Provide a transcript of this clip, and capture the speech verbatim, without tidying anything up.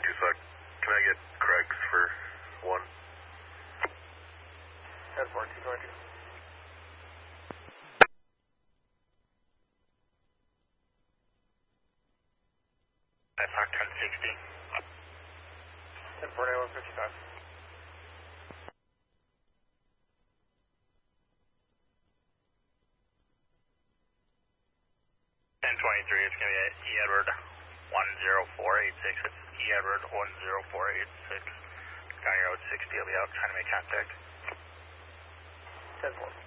Tucson. Can I get Craig's for one? ten four, two twenty-two. I Fox ten sixty. ten four, nine one fifty-five. ten twenty-three, it's going to be at E. Edward one zero four eight six. It's E. Edward one zero four eight six. County Road sixty will be out trying to make contact. ten four.